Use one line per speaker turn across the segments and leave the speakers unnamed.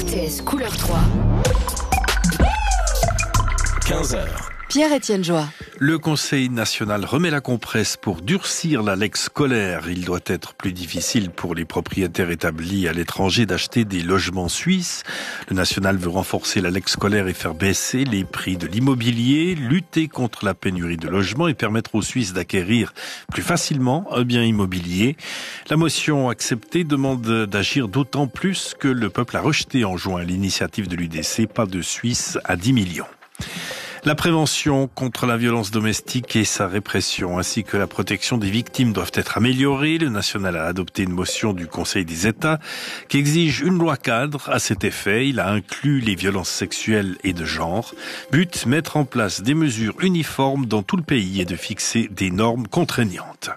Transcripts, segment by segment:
RTS couleur 3.
15h.
Pierre-Étienne Joie.
Le Conseil national remet la compresse pour durcir la lex scolaire. Il doit être plus difficile pour les propriétaires établis à l'étranger d'acheter des logements suisses. Le national veut renforcer la lex scolaire et faire baisser les prix de l'immobilier, lutter contre la pénurie de logements et permettre aux Suisses d'acquérir plus facilement un bien immobilier. La motion acceptée demande d'agir d'autant plus que le peuple a rejeté en juin l'initiative de l'UDC, pas de Suisse à 10 millions. La prévention contre la violence domestique et sa répression, ainsi que la protection des victimes doivent être améliorées. Le national a adopté une motion du Conseil des États qui exige une loi cadre à cet effet. Il a inclus les violences sexuelles et de genre. But, mettre en place des mesures uniformes dans tout le pays et de fixer des normes contraignantes.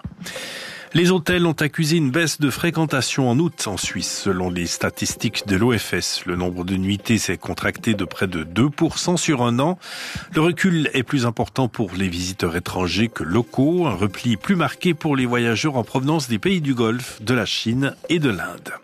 Les hôtels ont accusé une baisse de fréquentation en août en Suisse, selon les statistiques de l'OFS. Le nombre de nuitées s'est contracté de près de 2% sur un an. Le recul est plus important pour les visiteurs étrangers que locaux, un repli plus marqué pour les voyageurs en provenance des pays du Golfe, de la Chine et de l'Inde.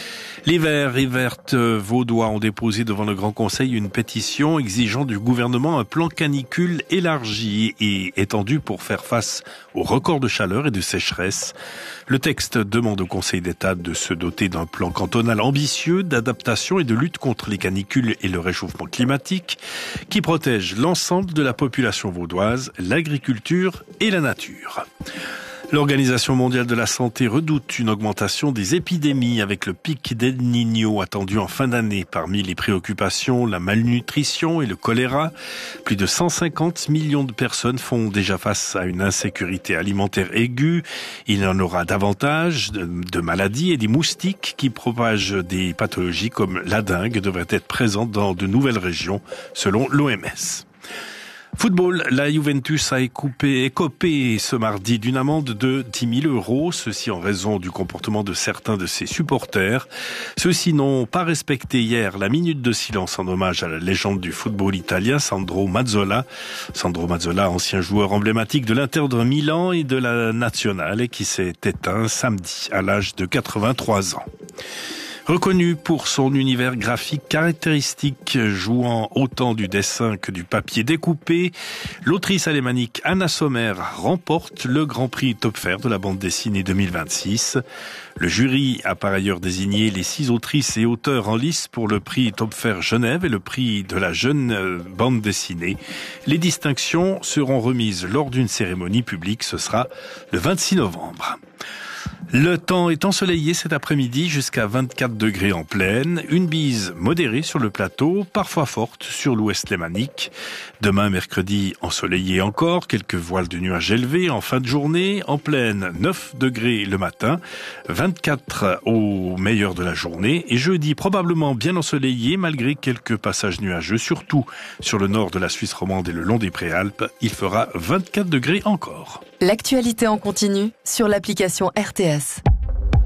Les Verts et Vertes vaudois ont déposé devant le Grand Conseil une pétition exigeant du gouvernement un plan canicule élargi et étendu pour faire face aux records de chaleur et de sécheresse. Le texte demande au Conseil d'État de se doter d'un plan cantonal ambitieux d'adaptation et de lutte contre les canicules et le réchauffement climatique qui protège l'ensemble de la population vaudoise, l'agriculture et la nature. L'Organisation mondiale de la santé redoute une augmentation des épidémies avec le pic d'El Niño attendu en fin d'année. Parmi les préoccupations, la malnutrition et le choléra. Plus de 150 millions de personnes font déjà face à une insécurité alimentaire aiguë. Il y en aura davantage de maladies et des moustiques qui propagent des pathologies comme la dengue devraient être présentes dans de nouvelles régions selon l'OMS. Football, la Juventus a écopé ce mardi d'une amende de 10 000 €, ceci en raison du comportement de certains de ses supporters. Ceux-ci n'ont pas respecté hier la minute de silence en hommage à la légende du football italien, Sandro Mazzola. Sandro Mazzola, ancien joueur emblématique de l'Inter de Milan et de la Nazionale et qui s'est éteint samedi à l'âge de 83 ans. Reconnu pour son univers graphique caractéristique, jouant autant du dessin que du papier découpé, l'autrice alémanique Anna Sommer remporte le Grand Prix Töpffer de la bande dessinée 2026. Le jury a par ailleurs désigné les 6 autrices et auteurs en lice pour le prix Töpffer Genève et le prix de la jeune bande dessinée. Les distinctions seront remises lors d'une cérémonie publique, ce sera le 26 novembre. Le temps est ensoleillé cet après-midi jusqu'à 24 degrés en plaine, une bise modérée sur le plateau, parfois forte sur l'ouest lémanique. Demain, mercredi, ensoleillé encore, quelques voiles de nuages élevés en fin de journée, en plaine 9 degrés le matin, 24 au meilleur de la journée et jeudi probablement bien ensoleillé malgré quelques passages nuageux, surtout sur le nord de la Suisse romande et le long des Préalpes, il fera 24 degrés encore.
L'actualité en continu sur l'application RTS.